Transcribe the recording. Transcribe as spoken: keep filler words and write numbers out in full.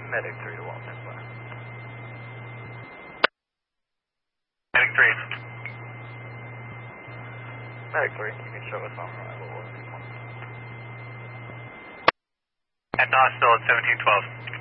Medic three to one, that's fine. Medic three. Medic three, you can show us on arrival. At Knoxville at seventeen twelve.